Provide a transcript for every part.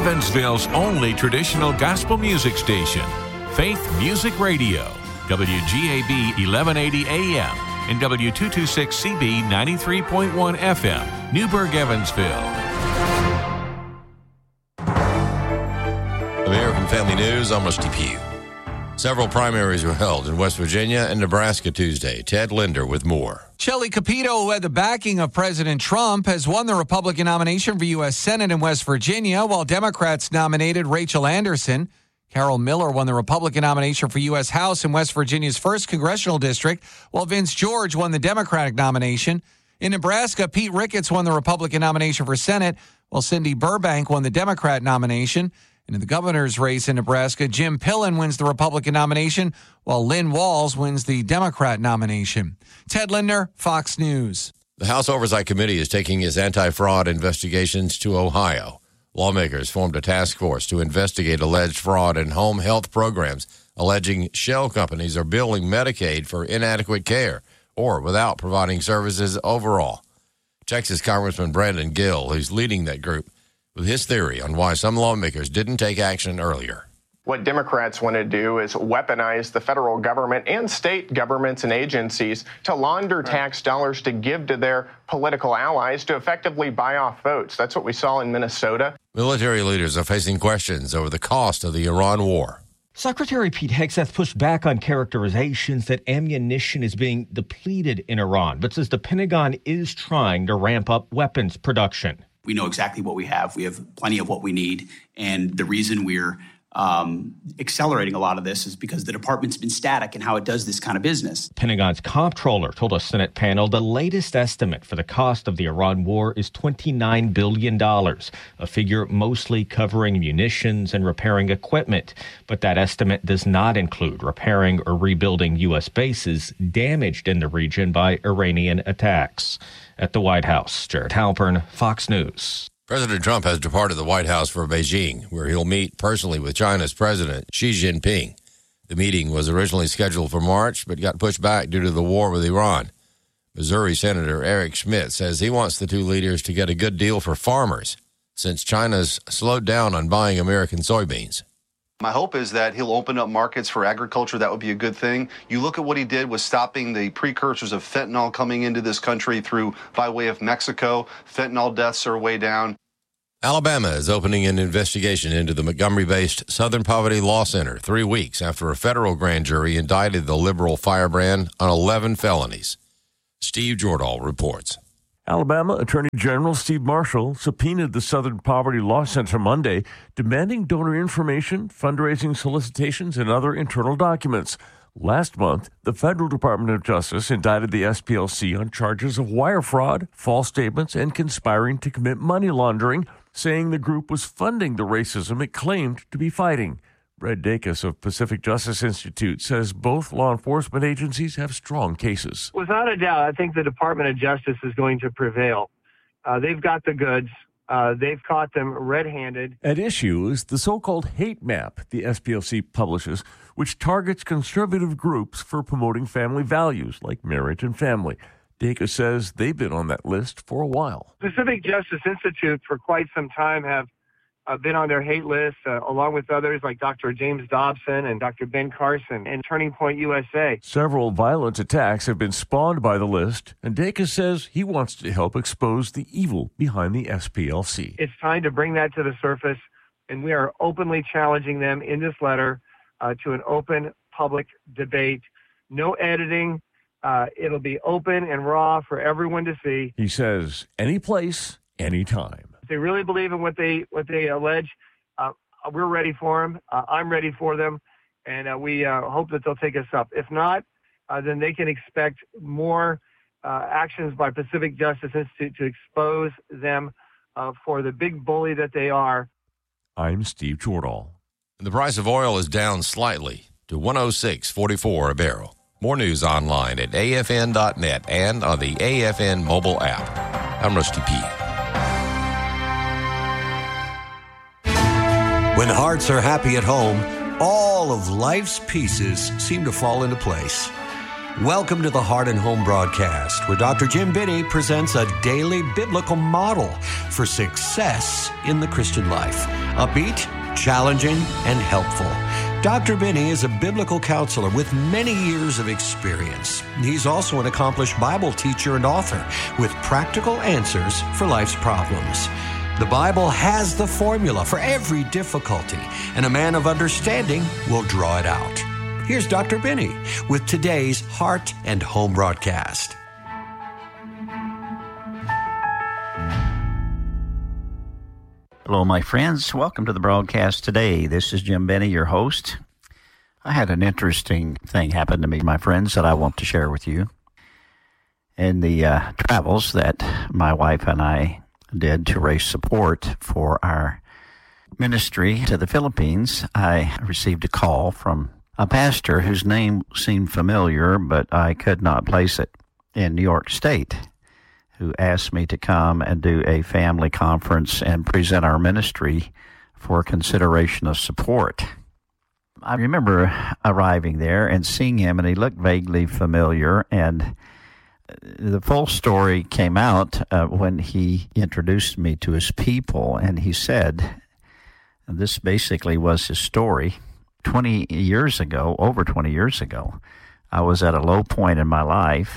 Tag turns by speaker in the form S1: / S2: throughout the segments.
S1: Evansville's only traditional gospel music station, Faith Music Radio, WGAB 1180 AM and W226CB 93.1 FM, Newburgh, Evansville.
S2: American Family News, I'm Rusty Pugh. Several primaries were held in West Virginia and Nebraska Tuesday. Ted Linder with more.
S3: Shelley Capito, who had the backing of President Trump, has won the Republican nomination for U.S. Senate in West Virginia, while Democrats nominated Rachel Anderson. Carol Miller won the Republican nomination for U.S. House in West Virginia's 1st Congressional District, while Vince George won the Democratic nomination. In Nebraska, Pete Ricketts won the Republican nomination for Senate, while Cindy Burbank won the Democrat nomination. And in the governor's race in Nebraska, Jim Pillen wins the Republican nomination, while Lynn Walls wins the Democrat nomination. Ted Linder, Fox News.
S2: The House Oversight Committee is taking its anti-fraud investigations to Ohio. Lawmakers formed a task force to investigate alleged fraud in home health programs, alleging shell companies are billing Medicaid for inadequate care or without providing services overall. Texas Congressman Brandon Gill, who's leading that group, with his theory on why some lawmakers didn't take action earlier.
S4: What Democrats want to do is weaponize the federal government and state governments and agencies to launder tax dollars to give to their political allies to effectively buy off votes. That's what we saw in Minnesota.
S2: Military leaders are facing questions over the cost of the Iran war.
S5: Secretary Pete Hegseth pushed back on characterizations that ammunition is being depleted in Iran, but says the Pentagon is trying to ramp up weapons production.
S6: We know exactly what we have. We have plenty of what we need. And the reason we're accelerating a lot of this is because the department's been static in how it does this kind of business.
S5: Pentagon's comptroller told a Senate panel the latest estimate for the cost of the Iran war is $29 billion, a figure mostly covering munitions and repairing equipment. But that estimate does not include repairing or rebuilding U.S. bases damaged in the region by Iranian attacks. At the White House, Jared Halpern, Fox News.
S2: President Trump has departed the White House for Beijing, where he'll meet personally with China's President Xi Jinping. The meeting was originally scheduled for March, but got pushed back due to the war with Iran. Missouri Senator Eric Schmidt says he wants the two leaders to get a good deal for farmers, since China's slowed down on buying American soybeans.
S7: My hope is that he'll open up markets for agriculture. That would be a good thing. You look at what he did with stopping the precursors of fentanyl coming into this country by way of Mexico. Fentanyl deaths are way down.
S2: Alabama is opening an investigation into the Montgomery-based Southern Poverty Law Center 3 weeks after a federal grand jury indicted the liberal firebrand on 11 felonies. Steve Jordahl reports.
S8: Alabama Attorney General Steve Marshall subpoenaed the Southern Poverty Law Center Monday, demanding donor information, fundraising solicitations, and other internal documents. Last month, the Federal Department of Justice indicted the SPLC on charges of wire fraud, false statements, and conspiring to commit money laundering, saying the group was funding the racism it claimed to be fighting. Brad Dacus of Pacific Justice Institute says both law enforcement agencies have strong cases.
S9: Without a doubt, I think the Department of Justice is going to prevail. They've got the goods. They've caught them red-handed.
S8: At issue is the so-called hate map the SPLC publishes, which targets conservative groups for promoting family values like marriage and family. Dacus says they've been on that list for a while.
S9: Pacific Justice Institute for quite some time have been on their hate list, along with others like Dr. James Dobson and Dr. Ben Carson and Turning Point USA.
S8: Several violent attacks have been spawned by the list, and Dacus says he wants to help expose the evil behind the SPLC.
S9: It's time to bring that to the surface, and we are openly challenging them in this letter to an open public debate. No editing. It'll be open and raw for everyone to see.
S8: He says any place, any time.
S9: They really believe in what they allege. We're ready for them. I'm ready for them, and we hope that they'll take us up. If not, then they can expect more actions by Pacific Justice Institute to expose them for the big bully that they are.
S8: I'm Steve Jordahl.
S2: The price of oil is down slightly to $106.44 a barrel. More news online at afn.net and on the AFN mobile app. I'm Rusty P.
S10: When hearts are happy at home, all of life's pieces seem to fall into place. Welcome to the Heart and Home broadcast, where Dr. Jim Binney presents a daily biblical model for success in the Christian life. upbeat, challenging, and helpful. Dr. Benny is a biblical counselor with many years of experience. He's also an accomplished Bible teacher and author with practical answers for life's problems. The Bible has the formula for every difficulty, and a man of understanding will draw it out. Here's Dr. Benny with today's Heart and Home broadcast.
S11: Hello, my friends. Welcome to the broadcast today. This is Jim Benny, your host. I had an interesting thing happen to me, my friends, that I want to share with you. In the travels that my wife and I did to raise support for our ministry to the Philippines, I received a call from a pastor whose name seemed familiar, but I could not place it, in New York State, who asked me to come and do a family conference and present our ministry for consideration of support. I remember arriving there and seeing him, and he looked vaguely familiar, and the full story came out when he introduced me to his people, and he said, and this basically was his story, 20 years ago, over 20 years ago, I was at a low point in my life,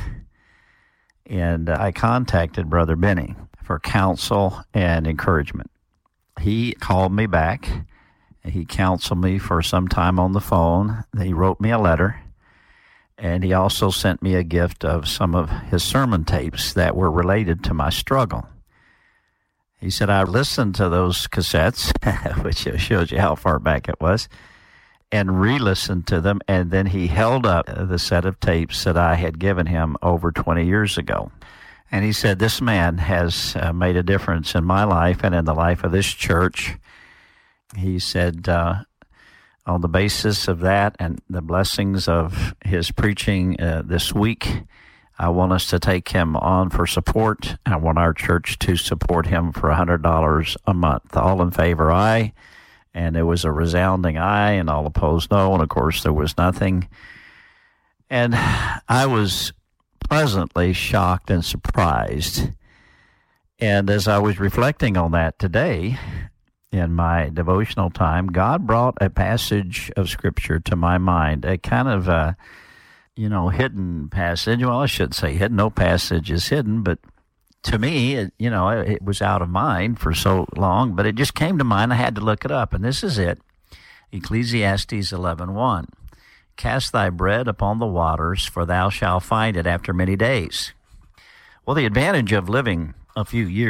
S11: and I contacted Brother Benny for counsel and encouragement. He called me back. He counseled me for some time on the phone. He wrote me a letter, and he also sent me a gift of some of his sermon tapes that were related to my struggle. He said, I listened to those cassettes, which shows you how far back it was, and re-listened to them, and then he held up the set of tapes that I had given him over 20 years ago. And he said, this man has made a difference in my life and in the life of this church. He said, on the basis of that and the blessings of his preaching this week, I want us to take him on for support. I want our church to support him for $100 a month. All in favor, aye. And it was a resounding aye, and all opposed, no. And, of course, there was nothing. And I was pleasantly shocked and surprised. And as I was reflecting on that today in my devotional time, God brought a passage of Scripture to my mind, a kind of a, hidden passage. Well, I shouldn't say hidden. No passage is hidden, but to me, it was out of mind for so long, but it just came to mind. I had to look it up, and this is it. Ecclesiastes 11:1. Cast thy bread upon the waters, for thou shalt find it after many days. Well, the advantage of living a few years